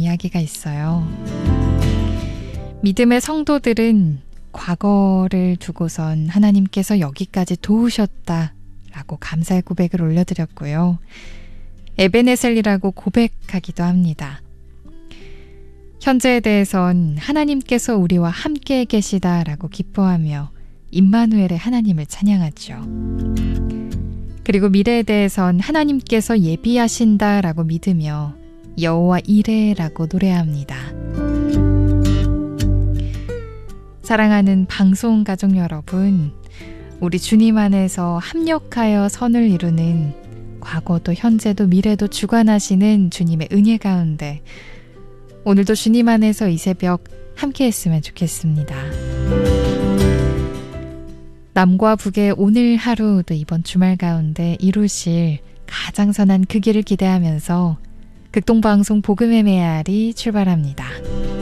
이야기가 있어요. 믿음의 성도들은 과거를 두고선 하나님께서 여기까지 도우셨다라고 감사의 고백을 올려드렸고요. 에베네셀이라고 고백하기도 합니다. 현재에 대해선 하나님께서 우리와 함께 계시다라고 기뻐하며 임마누엘의 하나님을 찬양하죠. 그리고 미래에 대해선 하나님께서 예비하신다라고 믿으며 여호와 이레라고 노래합니다. 사랑하는 방송 가족 여러분, 우리 주님 안에서 합력하여 선을 이루는 과거도 현재도 미래도 주관하시는 주님의 은혜 가운데 오늘도 주님 안에서 이 새벽 함께 했으면 좋겠습니다. 남과 북의 오늘 하루도 이번 주말 가운데 이루실 가장 선한 그 길을 기대하면서 극동방송 복음의 메아리 출발합니다.